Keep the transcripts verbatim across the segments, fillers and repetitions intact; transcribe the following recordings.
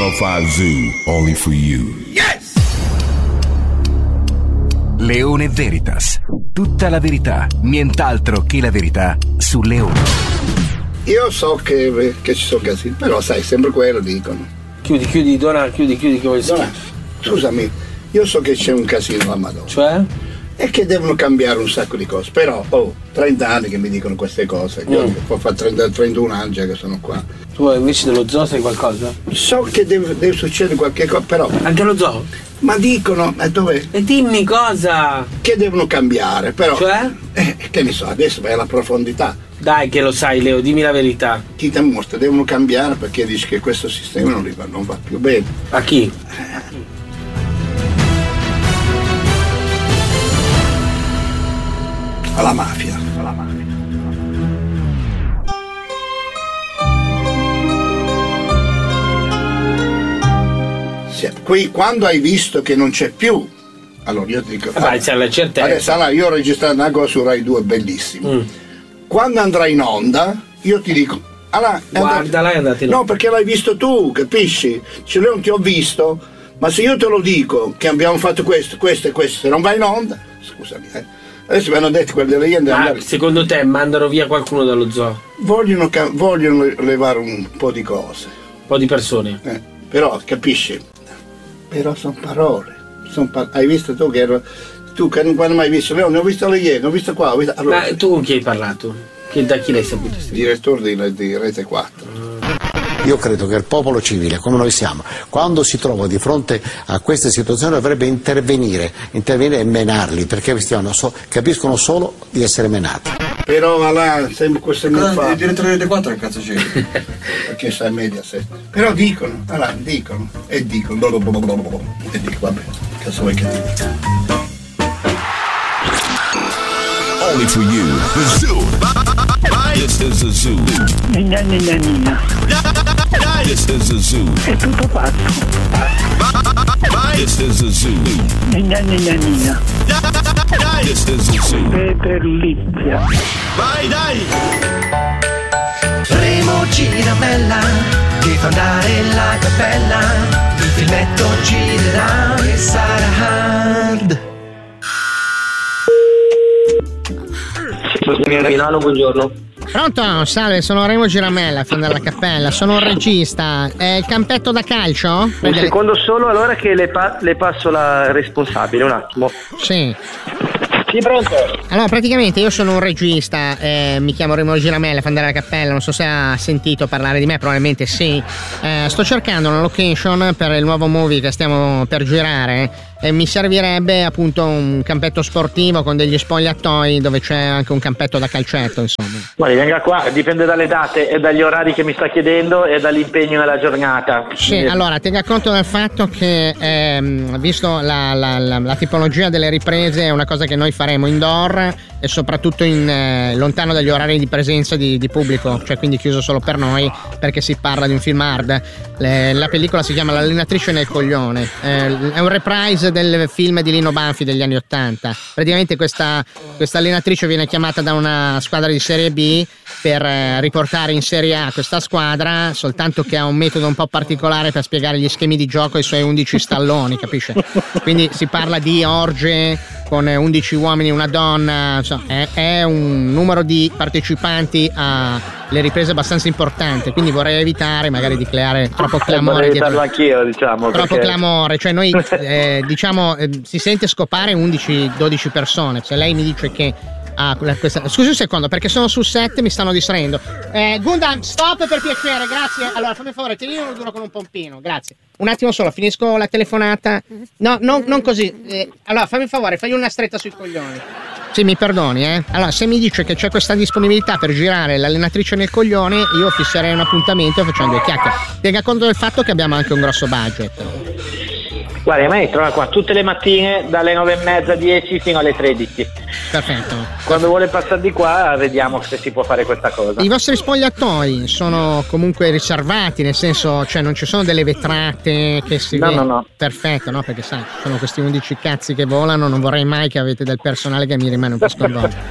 centocinque Zoo, only for you. Yes! Leone Veritas. Tutta la verità, nient'altro che la verità su Leone. Io so che, che ci sono casini, però sai, sempre quello dicono. Chiudi, chiudi, Dona, chiudi, chiudi che vuoi Dona, scusami, io so che c'è un casino alla Madonna. Cioè? E che devono cambiare un sacco di cose, però ho trenta anni che mi dicono queste cose, io Mm. ho fatto trenta, trentuno anni già che sono qua. Tu invece dello zoo sai qualcosa? So che deve, deve succedere qualche cosa, però... Anche allo zoo? Ma dicono, e dove? E dimmi cosa? Che devono cambiare, però... Cioè? Eh, che ne so, adesso vai alla profondità. Dai che lo sai Leo, dimmi la verità. Chi ti mostra, devono cambiare perché dici che questo sistema non, va, non va più bene. A chi? Alla mafia, alla mafia. Sì, qui quando hai visto che non c'è più, allora io ti dico. Eh, ma c'è la certezza. Adesso allora, io ho registrato una cosa su Rai due bellissima. Mm. Quando andrà in onda, io ti dico. Allora, è Guardala, è andata in onda. No, perché l'hai visto tu, capisci? Se io non ti ho visto, ma se io te lo dico che abbiamo fatto questo, questo e questo, se non vai in onda, scusami, eh. Adesso mi hanno detto quelle delle leggende. Ma secondo te mandano via qualcuno dallo zoo? Vogliono, vogliono levare un po' di cose. Un po' di persone. Eh, però, capisci? Però sono parole. Son par- hai visto tu che ero. Tu che non hai mai visto Leone, ho visto le ieri, ho visto qua. Ho visto... Allora, Ma tu con chi hai parlato? Che, da chi l'hai saputo? direttore di, di Rete quattro. Io credo che il popolo civile, come noi siamo, quando si trova di fronte a queste situazioni dovrebbe intervenire, intervenire e menarli, perché questi hanno so, capiscono solo di essere menati. Però là, sempre questo mi fa. Il direttore di Rete quattro che cazzo c'è? Perché sta in Mediaset. Però dicono, allora, dicono, e dicono, e dico, vabbè, cazzo vuoi che dica? Only for you, the zoo. This is the zoo. Nina, nina, nina. This is the zoo. È tutto fatto. This is the zoo. Nina, nina, nina. This is the zoo. Peperlizia. Vai, dai! Remo Giramella ti fa andare la cappella. Il filmetto girerà e sarà hard. Milano, buongiorno. Pronto? Salve, sono Remo Giramella, fan della cappella, sono un regista. È il campetto da calcio? Un Vedere... secondo solo, allora che le, pa- le passo la responsabile, un attimo. Sì. Sì, pronto? Allora, praticamente io sono un regista, eh, mi chiamo Remo Giramella, fan della cappella, non so se ha sentito parlare di me, probabilmente sì. Eh, sto cercando una location per il nuovo movie che stiamo per girare e mi servirebbe appunto un campetto sportivo con degli spogliatoi dove c'è anche un campetto da calcetto, insomma. Guardi, venga qua, dipende dalle date e dagli orari che mi sta chiedendo e dall'impegno nella giornata. Sì, allora tenga conto del fatto che ehm, visto la, la, la, la tipologia delle riprese è una cosa che noi faremo indoor e soprattutto in, eh, lontano dagli orari di presenza di, di pubblico, cioè quindi chiuso solo per noi perché si parla di un film hard. Le, la pellicola si chiama L'allenatrice nel coglione, eh, è un reprise del film di Lino Banfi degli anni ottanta. Praticamente questa, questa allenatrice viene chiamata da una squadra di Serie B per eh, riportare in Serie A questa squadra, soltanto che ha un metodo un po' particolare per spiegare gli schemi di gioco ai suoi undici stalloni, capisce? Quindi si parla di orge con undici uomini e una donna, insomma, è, è un numero di partecipanti alle riprese abbastanza importante, quindi vorrei evitare magari di creare troppo clamore. Vorrei evitarlo anch'io, diciamo. Troppo perché... clamore, cioè noi eh, diciamo eh, si sente scopare undici dodici persone, se lei mi dice che ah, questa... scusi un secondo perché sono sul set, mi stanno distraendo. eh, Gundam, stop per piacere, grazie. Allora fammi un favore, tienilo duro con un pompino, grazie. Un attimo solo, finisco la telefonata. No, no, non così. Eh, allora fammi un favore, fagli una stretta sui coglioni. Sì, mi perdoni, eh. Allora, se mi dice che c'è questa disponibilità per girare l'allenatrice nel coglione, io fisserei un appuntamento e facciamo due chiacchiere. Tenga conto del fatto che abbiamo anche un grosso budget. Guarda, a me trova qua tutte le mattine dalle nove e mezza, dieci fino alle tredici. Perfetto. Quando vuole passare di qua vediamo se si può fare questa cosa. I vostri spogliatoi sono comunque riservati, nel senso, cioè non ci sono delle vetrate che si No, vede. no, no. Perfetto, no? Perché sai, sono questi undici cazzi che volano, non vorrei mai che avete del personale che mi rimane un po' sconvolto.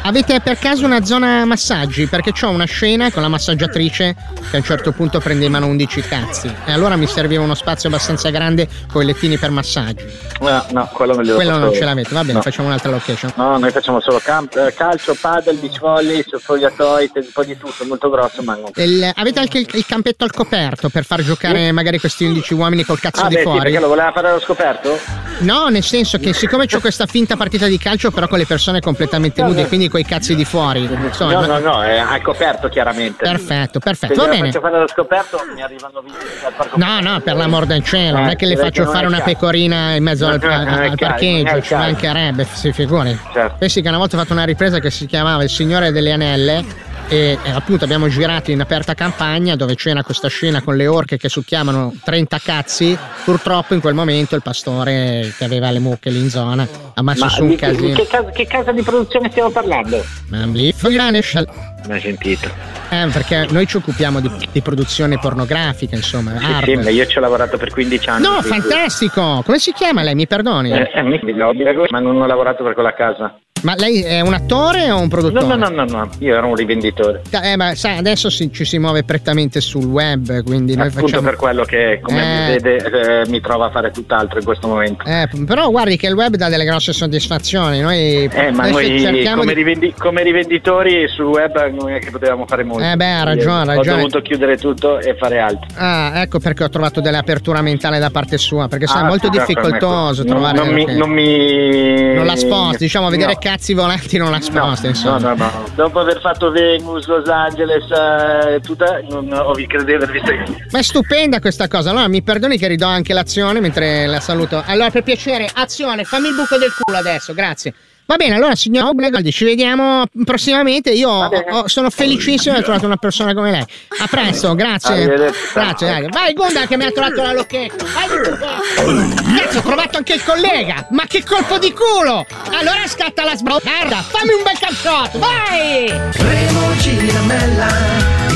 Avete per caso una zona massaggi? Perché c'ho una scena con la massaggiatrice che a un certo punto prende in mano undici cazzi e allora mi serviva uno spazio abbastanza grande con i lettini per massaggi. No, no, quello me lo Quello non posso- ce l'avete, va bene, no. facciamo un'altra location. No, noi facciamo solo camp- eh, calcio, padel, beach volley, spogliatoi, un po' di tutto, molto grosso, ma non. Il- avete anche il, il campetto al coperto per far giocare magari questi undici uomini col cazzo Ah, di beh, sì, fuori? perché lo voleva fare allo scoperto? No, nel senso che siccome c'ho questa finta partita di calcio però con le persone completamente nude, quindi coi cazzi di fuori. Insomma, No, no, no, è al coperto chiaramente. Perfetto, perfetto, Se va gliela bene. faccio fare allo scoperto mi arrivano via al parco. No, no, per l'amor del cielo, non è che le direi faccio che non fare è una il caso. pecorina in mezzo al, Non è- al- non è il al caso, non è parcheggio, il ci caso. mancherebbe, si figuri. Certo. Pensi che una volta ho fatto una ripresa che si chiamava Il Signore delle Anelle e, e appunto abbiamo girato in aperta campagna dove c'era questa scena con le orche che succhiavano trenta cazzi. Purtroppo in quel momento il pastore che aveva le mucche lì in zona ha messo Ma su un di, di casino. che, casa, che casa di produzione stiamo parlando? Ma lì- Ganesh- Non hai sentito? Eh, perché noi ci occupiamo di, di produzione pornografica, insomma, Sì, arte. sì, ma io ci ho lavorato per quindici anni. No, quindi- fantastico! Come si chiama lei? Mi perdoni? Eh, eh, mi lo dico, ma non ho lavorato per quella casa. Ma lei è un attore o un produttore? No, no, no, no, no, io ero un rivenditore. Eh, ma sai, adesso si- ci si muove prettamente sul web, quindi noi Appunto facciamo. per quello che, come Eh. vede, eh, mi trova a fare tutt'altro in questo momento. Eh, però guardi che il web dà delle grosse soddisfazioni. Noi, Eh, ma noi noi cerchiamo come, di. rivendi- come rivenditori sul web non è che potevamo fare molto. Eh, beh, ha ragione, ha Ho ragione. dovuto chiudere tutto e fare altro. Ah, ecco perché ho trovato dell'apertura mentale da parte sua, perché sai, è Ah, molto sì, certo, difficoltoso ecco. trovare. Non, non mi, che- non mi. non la sposti, diciamo, vedere No. cazzi volanti non la sposti, No, insomma. no, no. Dopo aver fatto Venus, Los Angeles, eh, tutta, non ho credo di aver visto. Ma è stupenda questa cosa. Allora mi perdoni che ridò anche l'azione mentre la saluto. Allora, per piacere, azione, fammi il buco del culo adesso, grazie. Va bene, allora signor Oblegaldi, ci vediamo prossimamente. Io ho- sono felicissimo di aver trovato una persona come lei. A presto, grazie. Arrivederci. Grazie, grazie. Vai Gonda che mi ha trovato la locchetto. Vai. Cazzo, ho trovato anche il collega. Ma che colpo di culo! Allora scatta la sbroccata. Fammi un bel cazzotto, vai! Remo Giramella